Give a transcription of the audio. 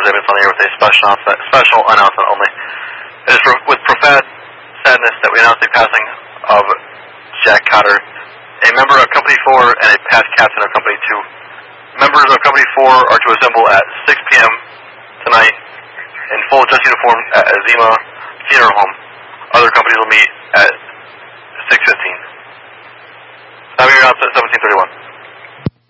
Farmers Davis on the air with a special announcement only. It is with profound sadness that we announce the passing of Jack Cotter, a member of Company 4 and a past captain of Company 2. Members of Company 4 are to assemble at 6 p.m. tonight in full dress uniform at Azima Funeral Home. Other companies will meet at 6:15. Time of your announcement, 17:31.